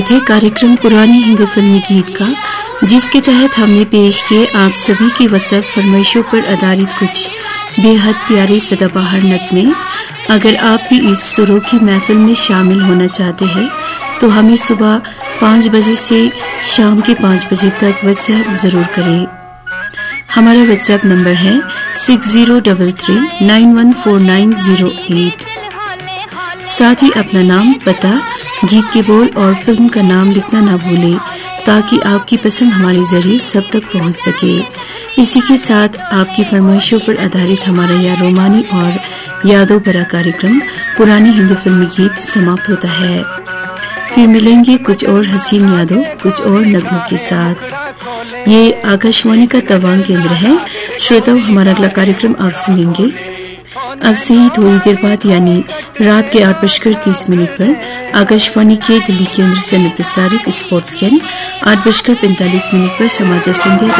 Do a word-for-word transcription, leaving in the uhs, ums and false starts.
थे कार्यक्रम पुरानी हिंदी फिल्मी गीत का, जिसके तहत हमने पेश किए आप सभी की व्हाट्सएप फरमाइशों पर आधारित कुछ बेहद प्यारे सदाबहार नगमे। अगर आप भी इस सुरों की महफिल में शामिल होना चाहते हैं तो हमें सुबह पाँच बजे से शाम के पाँच बजे तक व्हाट्सएप जरूर करें। हमारा व्हाट्सएप नंबर है six zero double three nine one four nine zero eight. साथ ही अपना नाम, पता, गीत के बोल और फिल्म का नाम लिखना ना भूलें ताकि आपकी पसंद हमारे जरिए सब तक पहुंच सके। इसी के साथ आपकी फरमाइशों पर आधारित हमारा यह रोमानी और यादों भरा कार्यक्रम पुरानी हिंदी फिल्मी गीत समाप्त होता है। फिर मिलेंगे कुछ और हसीन यादों, कुछ और नगमों के साथ। ये आकाशवाणी का तवांग केंद्र है। श्रोताओं, हमारा अगला कार्यक्रम आप सुनेंगे अब से ही थोड़ी देर बाद, यानी रात के आठ बजकर तीस मिनट पर आकाशवाणी के दिल्ली केंद्र से प्रसारित स्पोर्ट्स कैन, आठ बजकर पैंतालीस मिनट पर समाचार संध्या